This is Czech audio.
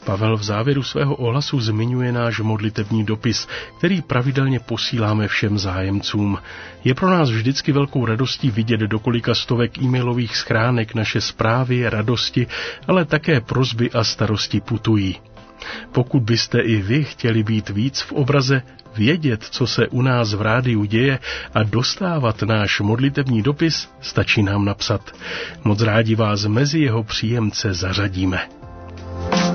Pavel v závěru svého ohlasu zmiňuje náš modlitevní dopis, který pravidelně posíláme všem zájemcům. Je pro nás vždycky velkou radostí vidět do kolika stovek e-mailových schránek naše zprávy, radosti, ale také prosby a starosti putují. Pokud byste i vy chtěli být víc v obraze, vědět, co se u nás v rádiu děje a dostávat náš modlitevní dopis, stačí nám napsat. Moc rádi vás mezi jeho příjemce zařadíme.